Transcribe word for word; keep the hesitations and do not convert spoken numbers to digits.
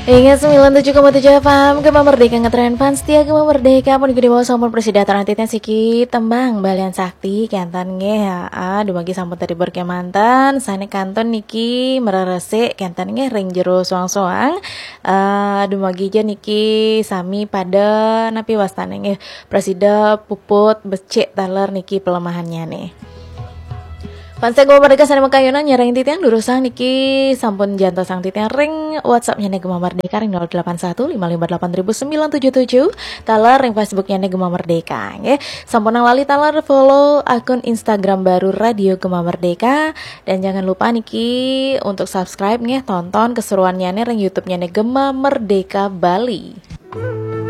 Ingat sembilan puluh tujuh koma tujuh F M Gema Merdeka ngetren fans setia Gema Merdeka pun di bawah sampun persidatan titnya siki tembang balian sakti kantan nge ha dumagi sampun tadi berkemantan sane kanton niki mererese kantan nge ring jero soang-soang uh, dumagi aja niki sami pada napi wastane nge presida puput becek taler niki pelemahannya nih. Pansek Gema Merdeka sana makayunan nyerang titian durusang niki sampun janto sang titian ring WhatsAppnya nih Gema Merdeka ring nol delapan satu lima lima delapan sembilan tujuh tujuh taler ring Facebooknya nih Gema Merdeka nggih. Sampun nang lali taler follow akun Instagram baru Radio Gema Merdeka dan jangan lupa niki untuk subscribe nggih tonton keseruannya nih ring YouTube-nya nih Gema Merdeka Bali.